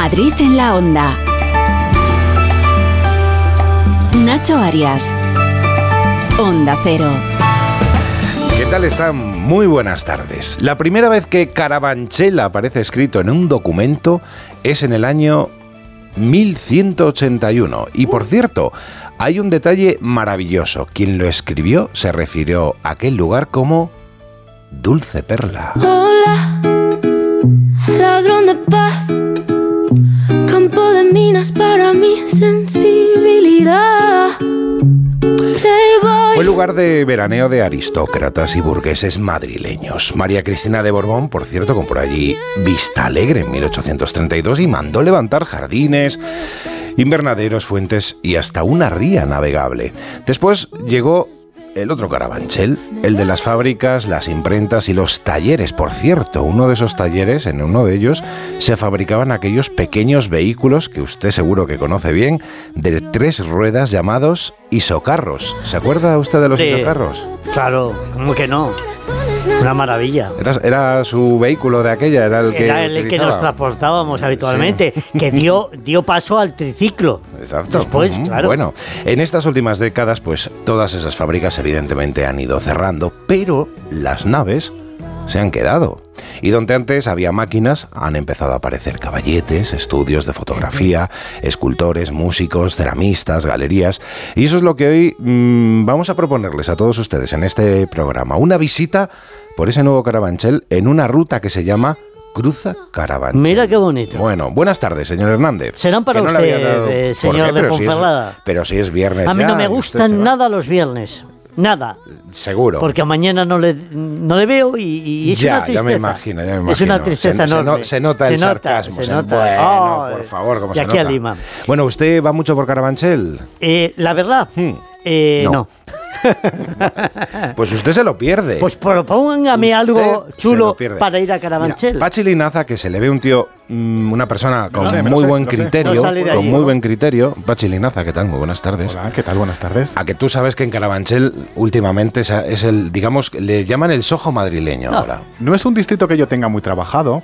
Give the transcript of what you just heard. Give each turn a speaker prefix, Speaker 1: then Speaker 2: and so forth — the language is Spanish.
Speaker 1: Madrid en la Onda. Nacho Arias. Onda Cero.
Speaker 2: ¿Qué tal están? Muy buenas tardes. La primera vez que Carabanchel aparece escrito en un documento es en el año 1181. Y por cierto, hay un detalle maravilloso. Quien lo escribió se refirió a aquel lugar como Dulce Perla.
Speaker 3: Hola, ladrón de paz, campo de minas para mi sensibilidad.
Speaker 2: Fue lugar de veraneo de aristócratas y burgueses madrileños. María Cristina de Borbón, por cierto, compró allí Vista Alegre en 1832 y mandó levantar jardines, invernaderos, fuentes y hasta una ría navegable. Después llegó el otro Carabanchel, el de las fábricas, las imprentas y los talleres. Por cierto, uno de esos talleres, en uno de ellos, se fabricaban aquellos pequeños vehículos que usted seguro que conoce bien, de 3 ruedas llamados isocarros. ¿Se acuerda usted de los isocarros?
Speaker 4: Claro, ¿cómo que no? Una maravilla.
Speaker 2: Era su vehículo de aquella, era el que
Speaker 4: nos transportábamos habitualmente, sí. Que dio paso al triciclo.
Speaker 2: Exacto.
Speaker 4: Después, claro.
Speaker 2: Bueno, en estas últimas décadas, pues todas esas fábricas evidentemente han ido cerrando, pero las naves se han quedado. Y donde antes había máquinas, han empezado a aparecer caballetes, estudios de fotografía, escultores, músicos, ceramistas, galerías. Y eso es lo que hoy vamos a proponerles a todos ustedes en este programa. Una visita por ese nuevo Carabanchel en una ruta que se llama Cruza Carabanchel.
Speaker 4: Mira qué bonito.
Speaker 2: Bueno, buenas tardes, señor Hernández.
Speaker 4: Serán para usted, señor de Ponferrada.
Speaker 2: Pero si es viernes ya.
Speaker 4: A mí no me gustan nada los viernes. Nada.
Speaker 2: Seguro.
Speaker 4: Porque mañana no le veo y es una tristeza.
Speaker 2: Ya me imagino.
Speaker 4: Es una tristeza enorme.
Speaker 2: Se nota el sarcasmo.
Speaker 4: Se nota.
Speaker 2: Bueno, por favor, ¿cómo se nota?
Speaker 4: Y aquí a Lima.
Speaker 2: Bueno, ¿usted va mucho por Carabanchel?
Speaker 4: La verdad, no.
Speaker 2: Pues usted se lo pierde.
Speaker 4: Pues propóngame algo chulo para ir a Carabanchel.
Speaker 2: Mira, Pachi Linaza, que se le ve un tío, una persona con muy buen criterio, muy buen criterio. Pachi Linaza, ¿qué tal? Muy buenas tardes.
Speaker 5: Hola, ¿qué tal? Buenas tardes.
Speaker 2: A que tú sabes que en Carabanchel últimamente es el, digamos, le llaman el Soho madrileño ahora.
Speaker 5: No es un distrito que yo tenga muy trabajado,